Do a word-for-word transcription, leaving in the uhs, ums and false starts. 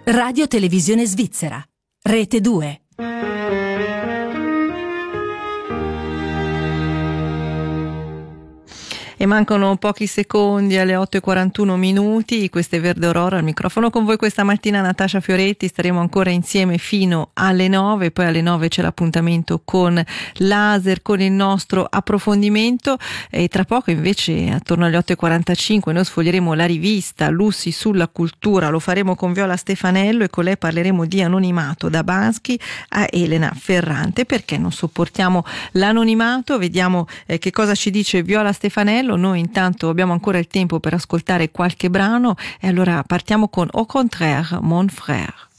Radio Televisione Svizzera, Rete due. E mancano pochi secondi alle otto e quarantuno minuti, queste Verde Aurora, al microfono con voi questa mattina Natascia Fioretti, staremo ancora insieme fino alle nove, poi alle nove c'è l'appuntamento con Laser, con il nostro approfondimento, e tra poco invece attorno alle otto e quarantacinque noi sfoglieremo la rivista Lussi sulla cultura, lo faremo con Viola Stefanello e con lei parleremo di anonimato, da Bansky a Elena Ferrante. Perché non sopportiamo l'anonimato? Vediamo eh, che cosa ci dice Viola Stefanello. Noi intanto abbiamo ancora il tempo per ascoltare qualche brano e allora partiamo con Au contraire, mon frère.